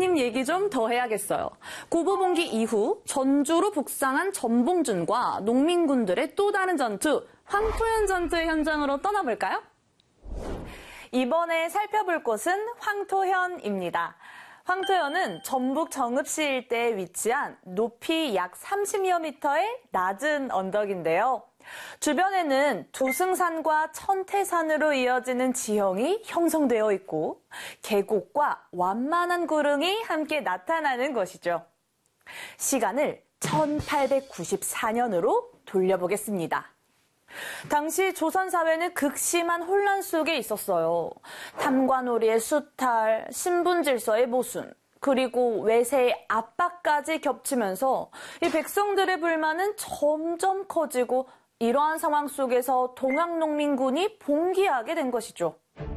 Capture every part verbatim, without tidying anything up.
농민 얘기 좀 더 해야겠어요. 고보봉기 이후 전주로 북상한 전봉준과 농민군들의 또 다른 전투, 황토현 전투의 현장으로 떠나볼까요? 이번에 살펴볼 곳은 황토현입니다. 황토현은 전북 정읍시 일대에 위치한 높이 약 삼십여 미터의 낮은 언덕인데요. 주변에는 두승산과 천태산으로 이어지는 지형이 형성되어 있고 계곡과 완만한 구릉이 함께 나타나는 것이죠. 시간을 천팔백구십사 년으로 돌려보겠습니다. 당시 조선사회는 극심한 혼란 속에 있었어요. 탐관오리의 수탈, 신분질서의 모순, 그리고 외세의 압박까지 겹치면서 이 백성들의 불만은 점점 커지고 이러한 상황 속에서 동학농민군이 봉기하게 된 것이죠.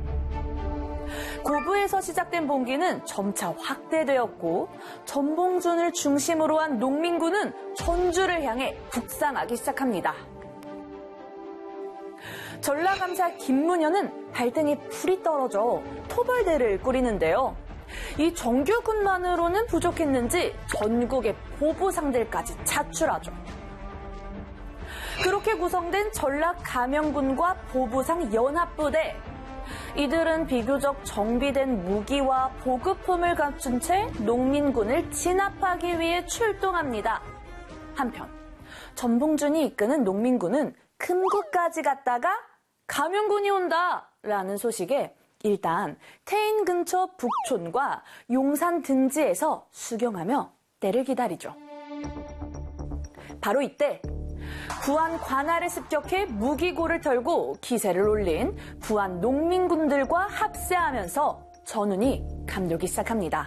고부에서 시작된 봉기는 점차 확대되었고 전봉준을 중심으로 한 농민군은 전주를 향해 북상하기 시작합니다. 전라감사 김문현은 발등에 불이 떨어져 토벌대를 꾸리는데요. 이 정규군만으로는 부족했는지 전국의 보부상들까지 차출하죠. 그렇게 구성된 전라감영군과 보부상 연합부대. 이들은 비교적 정비된 무기와 보급품을 갖춘 채 농민군을 진압하기 위해 출동합니다. 한편 전봉준이 이끄는 농민군은 금구까지 갔다가 감영군이 온다라는 소식에 일단 태인 근처 북촌과 용산 등지에서 수경하며 때를 기다리죠. 바로 이때 부안 관할에 습격해 무기고를 털고 기세를 올린 부안 농민군들과 합세하면서 전운이 감돌기 시작합니다.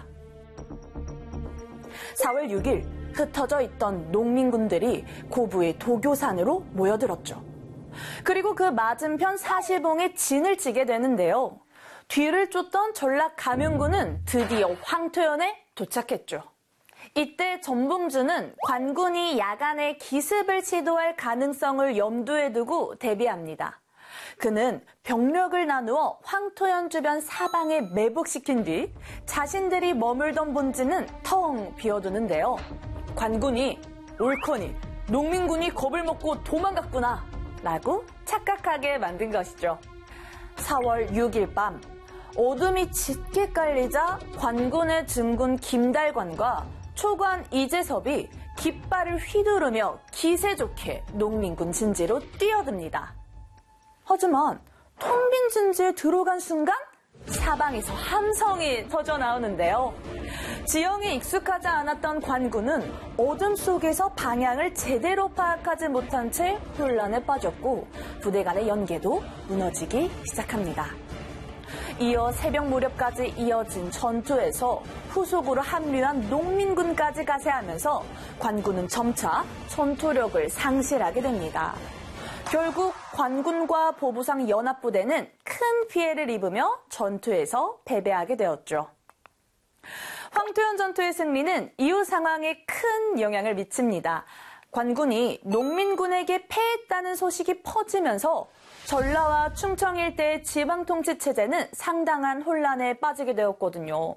사월 육일 흩어져 있던 농민군들이 고부의 도교산으로 모여들었죠. 그리고 그 맞은편 사시봉에 진을 치게 되는데요. 뒤를 쫓던 전라감영군은 드디어 황토현에 도착했죠. 이때 전봉준은 관군이 야간에 기습을 시도할 가능성을 염두에 두고 대비합니다. 그는 병력을 나누어 황토현 주변 사방에 매복시킨 뒤 자신들이 머물던 본진은 텅 비워두는데요. 관군이 옳거니 농민군이 겁을 먹고 도망갔구나 라고 착각하게 만든 것이죠. 사월 육일 밤 어둠이 짙게 깔리자 관군의 증군 김달관과 초관 이재섭이 깃발을 휘두르며 기세 좋게 농민군 진지로 뛰어듭니다. 하지만 텅 빈 진지에 들어간 순간 사방에서 함성이 터져 나오는데요. 지형에 익숙하지 않았던 관군은 어둠 속에서 방향을 제대로 파악하지 못한 채 혼란에 빠졌고 부대 간의 연계도 무너지기 시작합니다. 이어 새벽 무렵까지 이어진 전투에서 후속으로 합류한 농민군까지 가세하면서 관군은 점차 전투력을 상실하게 됩니다. 결국 관군과 보부상 연합부대는 큰 피해를 입으며 전투에서 패배하게 되었죠. 황토현 전투의 승리는 이후 상황에 큰 영향을 미칩니다. 관군이 농민군에게 패했다는 소식이 퍼지면서 전라와 충청 일대의 지방통치 체제는 상당한 혼란에 빠지게 되었거든요.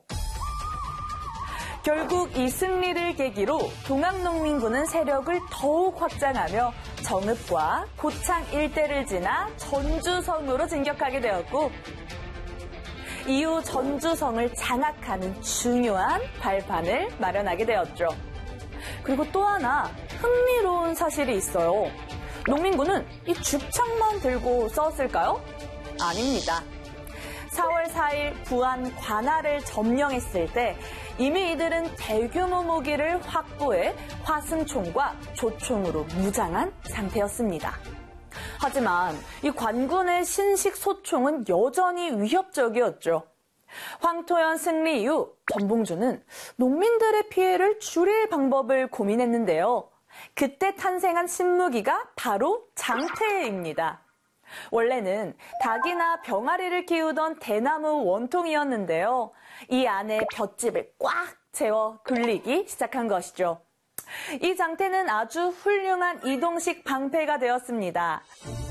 결국 이 승리를 계기로 동학농민군은 세력을 더욱 확장하며 정읍과 고창 일대를 지나 전주성으로 진격하게 되었고 이후 전주성을 장악하는 중요한 발판을 마련하게 되었죠. 그리고 또 하나 흥미로운 사실이 있어요. 농민군은 이 죽창만 들고 싸웠을까요? 아닙니다. 사월 사일 부안 관할을 점령했을 때 이미 이들은 대규모 무기를 확보해 화승총과 조총으로 무장한 상태였습니다. 하지만 이 관군의 신식 소총은 여전히 위협적이었죠. 황토현 승리 이후 전봉준은 농민들의 피해를 줄일 방법을 고민했는데요. 그때 탄생한 신무기가 바로 장퇴입니다. 원래는 닭이나 병아리를 키우던 대나무 원통이었는데요. 이 안에 볏짚을 꽉 채워 굴리기 시작한 것이죠. 이 장태는 아주 훌륭한 이동식 방패가 되었습니다.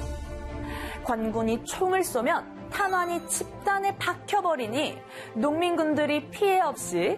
관군이 총을 쏘면 탄환이 집단에 박혀버리니 농민군들이 피해 없이